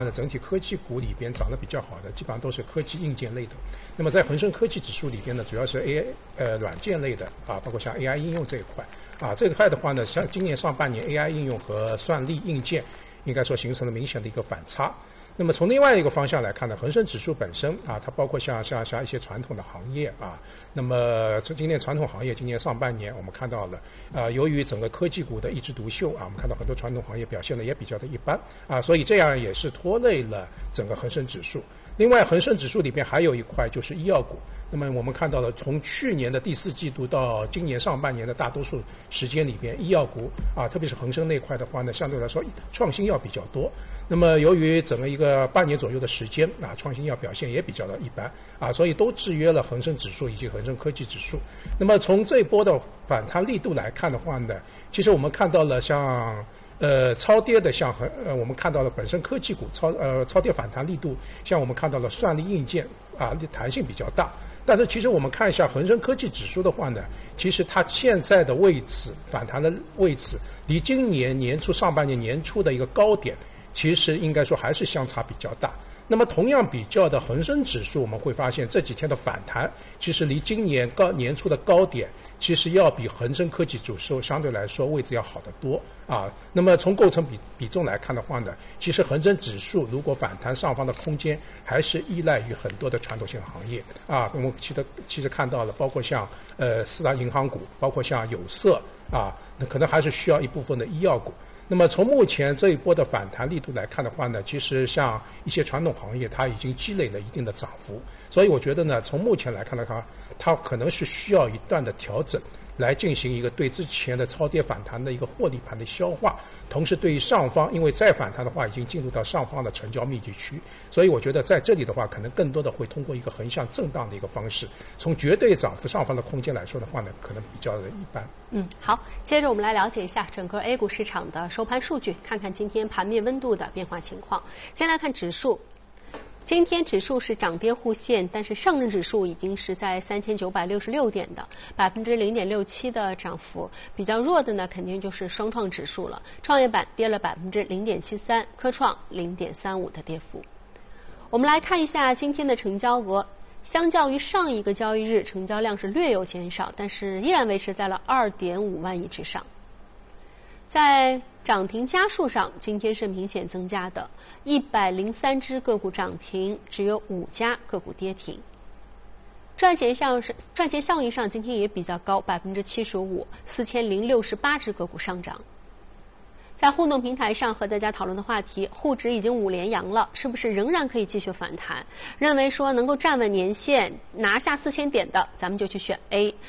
整体科技股里边涨得比较好的，基本上都是科技硬件类的。那么在恒生科技指数里边呢，主要是 AI 软件类的包括像 AI 应用这一块这一块的话呢，像今年上半年 AI 应用和算力硬件应该说形成了明显的一个反差。那么从另外一个方向来看呢，恒生指数本身它包括像一些传统的行业那么今年传统行业今年上半年我们看到了由于整个科技股的一枝独秀我们看到很多传统行业表现的也比较的一般所以这样也是拖累了整个恒生指数。另外恒生指数里边还有一块就是医药股，那么我们看到了从去年的第4季度到今年上半年的大多数时间里边，医药股特别是恒生那块的话呢，相对来说创新药比较多。那么由于整个一个半年左右的时间创新药表现也比较的一般所以都制约了恒生指数以及恒生科技指数。那么从这一波的反弹力度来看的话呢，其实我们看到了像超跌的像我们看到了本身科技股超跌反弹力度，像我们看到了算力硬件弹性比较大。但是其实我们看一下恒生科技指数的话呢，其实它现在的位置反弹的位置离今年年初上半年年初的一个高点其实应该说还是相差比较大。那么同样比较的恒生指数，我们会发现这几天的反弹其实离今年年初的高点其实要比恒生科技指数相对来说位置要好得多那么从构成比重来看的话呢，其实恒生指数如果反弹上方的空间还是依赖于很多的传统性行业我们其实看到了包括像4大银行股，包括像有色那可能还是需要一部分的医药股。那么从目前这一波的反弹力度来看的话呢，其实像一些传统行业它已经积累了一定的涨幅，所以我觉得呢，从目前来看的话，它可能是需要一段的调整来进行一个对之前的超跌反弹的一个获利盘的消化，同时对于上方，因为再反弹的话已经进入到上方的成交密集区，所以我觉得在这里的话可能更多的会通过一个横向震荡的一个方式，从绝对涨幅上方的空间来说的话呢，可能比较的一般。 好，接着我们来了解一下整个 A 股市场的收盘数据，看看今天盘面温度的变化情况。先来看指数，今天指数是涨跌互现，但是上证指数已经是在3966点的0.67%的涨幅，比较弱的呢肯定就是双创指数了，创业板跌了0.73%，科创0.35%的跌幅。我们来看一下今天的成交额，相较于上一个交易日，成交量是略有减少，但是依然维持在了2.5万亿之上。在涨停家数上，今天是明显增加的，103只个股涨停，只有5家个股跌停。赚钱效应上，今天也比较高，75%，4068只个股上涨。在互动平台上和大家讨论的话题，沪指已经5连阳了，是不是仍然可以继续反弹？认为说能够站稳年线拿下4000点的，咱们就去选 A；